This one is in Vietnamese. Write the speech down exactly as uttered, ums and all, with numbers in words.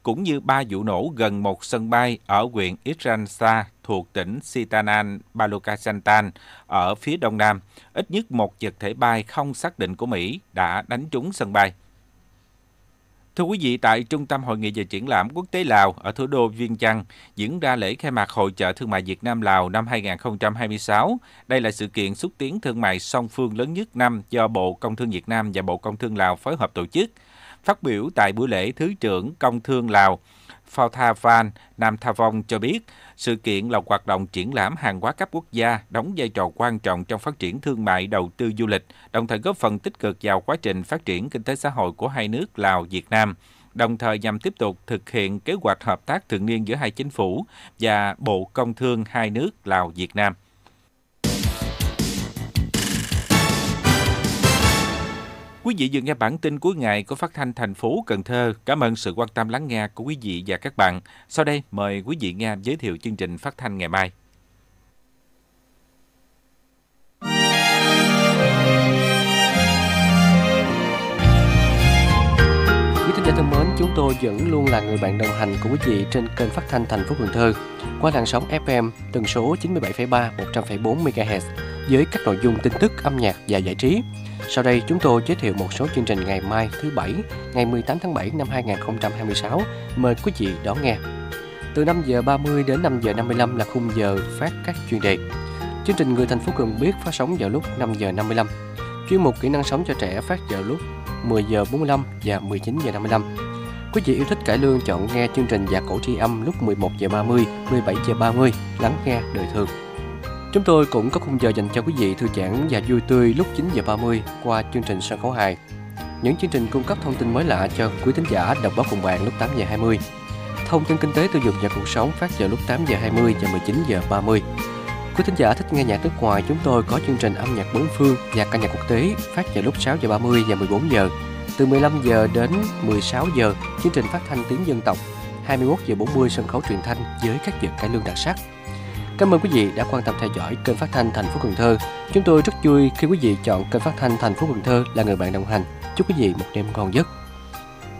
cũng như ba vụ nổ gần một sân bay ở huyện Irransah thuộc tỉnh Sitanan Balochistan ở phía đông nam. Ít nhất một vật thể bay không xác định của Mỹ đã đánh trúng sân bay. Thưa quý vị, tại Trung tâm Hội nghị và Triển lãm Quốc tế Lào ở thủ đô Viêng Chăn diễn ra lễ khai mạc Hội chợ Thương mại Việt Nam-Lào năm hai không hai sáu. Đây là sự kiện xúc tiến thương mại song phương lớn nhất năm do Bộ Công Thương Việt Nam và Bộ Công Thương Lào phối hợp tổ chức. Phát biểu tại buổi lễ, Thứ trưởng Công Thương Lào Phawthavan Namthavong cho biết, sự kiện là hoạt động triển lãm hàng hóa cấp quốc gia, đóng vai trò quan trọng trong phát triển thương mại, đầu tư du lịch, đồng thời góp phần tích cực vào quá trình phát triển kinh tế xã hội của hai nước Lào, Việt Nam, đồng thời nhằm tiếp tục thực hiện kế hoạch hợp tác thường niên giữa hai chính phủ và Bộ Công Thương hai nước Lào, Việt Nam. Quý vị vừa nghe bản tin cuối ngày của Phát thanh thành phố Cần Thơ. Cảm ơn sự quan tâm lắng nghe của quý vị và các bạn. Sau đây, mời quý vị nghe giới thiệu chương trình phát thanh ngày mai. Quý thính giả thân mến, chúng tôi vẫn luôn là người bạn đồng hành của quý vị trên kênh phát thanh thành phố Cần Thơ qua làn sóng ép em tần số chín mươi bảy phẩy ba, một trăm phẩy bốn mê ga héc với các nội dung tin tức, âm nhạc và giải trí. Sau đây chúng tôi giới thiệu một số chương trình ngày mai thứ Bảy, ngày mười tám tháng bảy năm hai không hai sáu. Mời quý vị đón nghe. Từ năm giờ ba mươi đến năm giờ năm mươi lăm là khung giờ phát các chuyên đề. Chương trình Người thành phố cần biết phát sóng vào lúc năm giờ năm mươi lăm. Chuyên mục Kỹ năng sống cho trẻ phát vào lúc mười giờ bốn mươi lăm và mười chín giờ năm mươi lăm. Quý vị yêu thích cải lương chọn nghe chương trình Nhạc cổ tri âm lúc mười một giờ ba mươi, mười bảy giờ ba mươi, lắng nghe đời thường. Chúng tôi cũng có khung giờ dành cho quý vị thư giãn và vui tươi lúc chín giờ ba mươi qua chương trình Sân khấu hài. Những chương trình cung cấp thông tin mới lạ cho quý thính giả đọc báo cùng bạn lúc tám giờ hai mươi. Thông tin kinh tế tiêu dùng và cuộc sống phát vào lúc tám giờ hai mươi và mười chín giờ ba mươi. Quý thính giả thích nghe nhạc nước ngoài, chúng tôi có chương trình âm nhạc bốn phương và ca nhạc quốc tế phát vào lúc sáu giờ ba mươi và mười bốn giờ. Từ mười lăm giờ đến mười sáu giờ, chương trình phát thanh tiếng dân tộc. hai mươi mốt giờ bốn mươi sân khấu truyền thanh với các vật cải lương đặc sắc. Cảm ơn quý vị đã quan tâm theo dõi kênh phát thanh thành phố Cần Thơ. Chúng tôi rất vui khi quý vị chọn kênh phát thanh thành phố Cần Thơ là người bạn đồng hành. Chúc quý vị một đêm ngon giấc.